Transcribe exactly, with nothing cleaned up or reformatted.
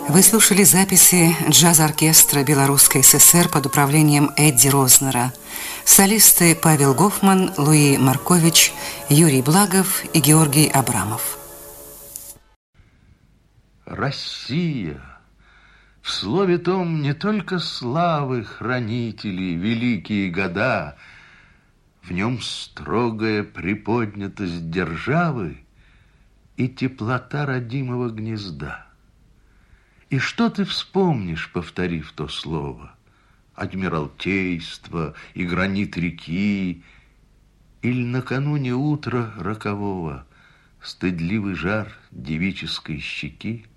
Вы слушали записи джаз-оркестра Белорусской ССР под управлением Эдди Рознера. Солисты Павел Гофман, Луи Маркович, Юрий Благов и Георгий Абрамов. Россия. В слове том не только славы хранители, великие года, в нем строгая приподнятость державы и теплота родимого гнезда. И что ты вспомнишь, повторив то слово? Адмиралтейство и гранит реки, или накануне утра рокового стыдливый жар девической щеки?